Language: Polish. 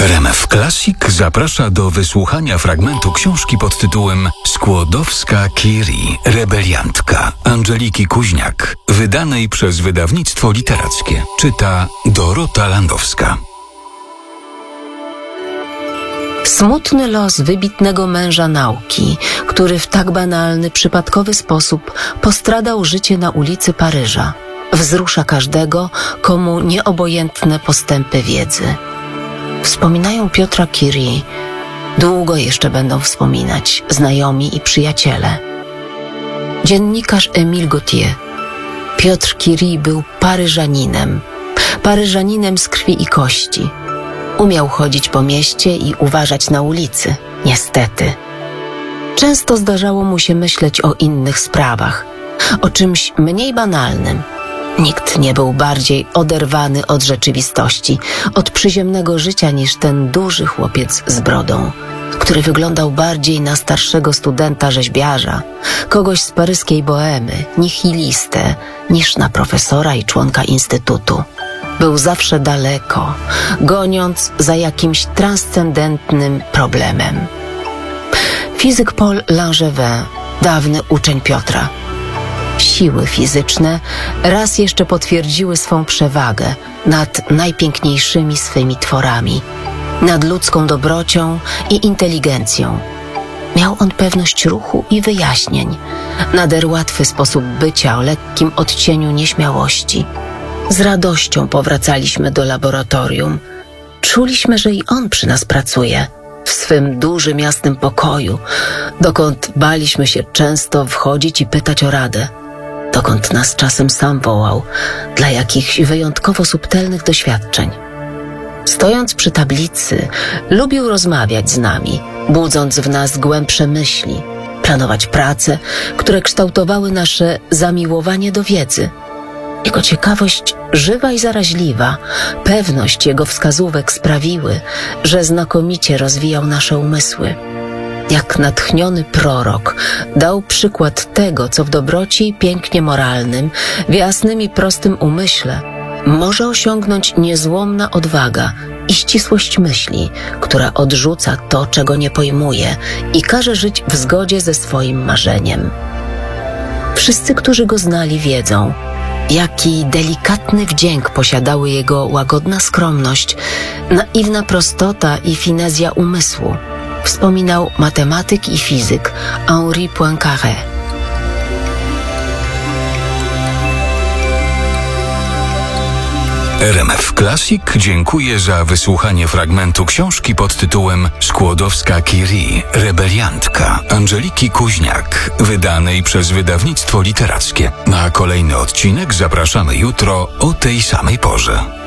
RMF Classic zaprasza do wysłuchania fragmentu książki pod tytułem Skłodowska-Curie, rebeliantka Angeliki Kuźniak, wydanej przez wydawnictwo literackie. Czyta Dorota Landowska. Smutny los wybitnego męża nauki, który w tak banalny, przypadkowy sposób postradał życie na ulicy Paryża, wzrusza każdego, komu nieobojętne postępy wiedzy. Wspominają Piotra Curie. Długo jeszcze będą wspominać znajomi i przyjaciele. Dziennikarz Émile Gautier. Piotr Curie był Paryżaninem z krwi i kości. Umiał chodzić po mieście i uważać na ulicy, niestety. Często zdarzało mu się myśleć o innych sprawach, o czymś mniej banalnym. Nikt nie był bardziej oderwany od rzeczywistości, od przyziemnego życia niż ten duży chłopiec z brodą, który wyglądał bardziej na starszego studenta rzeźbiarza, kogoś z paryskiej bohemy, nihilistę, niż na profesora i członka instytutu. Był zawsze daleko, goniąc za jakimś transcendentnym problemem. Fizyk Paul Langevin, dawny uczeń Piotra. Siły fizyczne raz jeszcze potwierdziły swą przewagę nad najpiękniejszymi swymi tworami, nad ludzką dobrocią i inteligencją. Miał on pewność ruchu i wyjaśnień, nader łatwy sposób bycia o lekkim odcieniu nieśmiałości. Z radością powracaliśmy do laboratorium. Czuliśmy, że i on przy nas pracuje, w swym dużym, jasnym pokoju, dokąd baliśmy się często wchodzić i pytać o radę, dokąd nas czasem sam wołał dla jakichś wyjątkowo subtelnych doświadczeń. Stojąc przy tablicy, lubił rozmawiać z nami, budząc w nas głębsze myśli, planować prace, które kształtowały nasze zamiłowanie do wiedzy. Jego ciekawość żywa i zaraźliwa, pewność jego wskazówek sprawiły, że znakomicie rozwijał nasze umysły. Jak natchniony prorok dał przykład tego, co w dobroci pięknie moralnym, w jasnym i prostym umyśle może osiągnąć niezłomna odwaga i ścisłość myśli, która odrzuca to, czego nie pojmuje i każe żyć w zgodzie ze swoim marzeniem. Wszyscy, którzy go znali, wiedzą, jaki delikatny wdzięk posiadały jego łagodna skromność, naiwna prostota i finezja umysłu, wspominał matematyk i fizyk Henri Poincaré. RMF Classic dziękuję za wysłuchanie fragmentu książki pod tytułem Skłodowska-Curie, rebeliantka Angeliki Kuźniak, wydanej przez wydawnictwo literackie. Na kolejny odcinek zapraszamy jutro o tej samej porze.